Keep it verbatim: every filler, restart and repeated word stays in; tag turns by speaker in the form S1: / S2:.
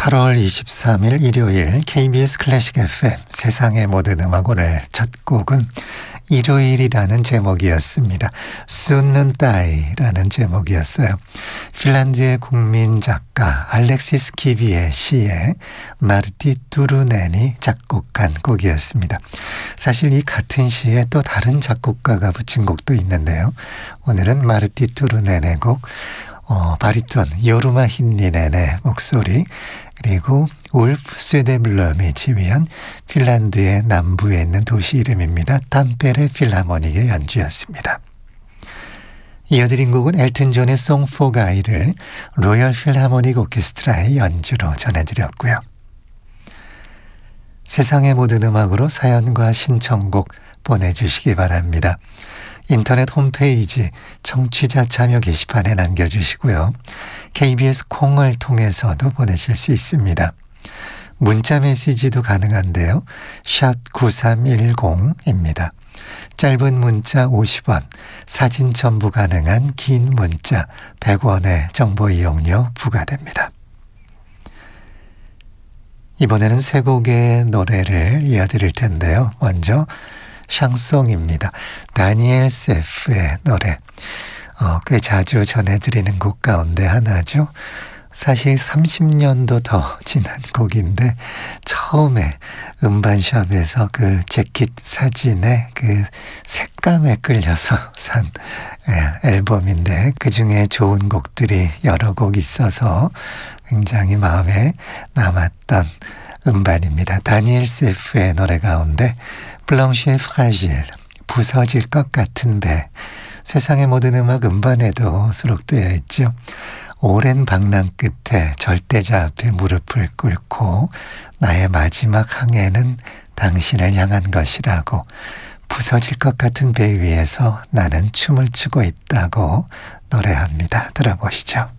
S1: 팔월 이십삼일 일요일 케이비에스 클래식 에프엠 세상의 모든 음악. 오늘 첫 곡은 일요일이라는 제목이었습니다. 쏜눈따이라는 제목이었어요. 핀란드의 국민 작가 알렉시스 키비의 시에 마르티 투르넨이 작곡한 곡이었습니다. 사실 이 같은 시에 또 다른 작곡가가 붙인 곡도 있는데요. 오늘은 마르티 투르넨의 곡, 어, 바리톤 요르마 힌니넨의 목소리, 그리고 울프 쇠데블럼이 지휘한 핀란드의 남부에 있는 도시 이름입니다. 담페레 필하모닉의 연주였습니다. 이어드린 곡은 엘튼 존의 Song for Guy를 로열 필하모닉 오케스트라의 연주로 전해드렸고요. 세상의 모든 음악으로 사연과 신청곡 보내주시기 바랍니다. 인터넷 홈페이지 청취자 참여 게시판에 남겨주시고요. 케이비에스 콩을 통해서도 보내실 수 있습니다. 문자 메시지도 가능한데요. 샵 구삼일공입니다. 짧은 문자 오십 원, 사진 첨부 가능한 긴 문자 백 원의 정보 이용료 부과됩니다. 이번에는 세 곡의 노래를 이어드릴 텐데요. 먼저 샹송입니다. 다니엘 세프의 노래. 어, 꽤 자주 전해드리는 곡 가운데 하나죠. 사실 삼십 년도 더 지난 곡인데 처음에 음반샵에서 그 재킷 사진에 그 색감에 끌려서 산 예, 앨범인데 그중에 좋은 곡들이 여러 곡 있어서 굉장히 마음에 남았던 음반입니다. 다니엘 세프의 노래 가운데 블랑시의 프라질, 부서질 것 같은데, 세상의 모든 음악 음반에도 수록되어 있죠. 오랜 방랑 끝에 절대자 앞에 무릎을 꿇고 나의 마지막 항해는 당신을 향한 것이라고, 부서질 것 같은 배 위에서 나는 춤을 추고 있다고 노래합니다. 들어보시죠.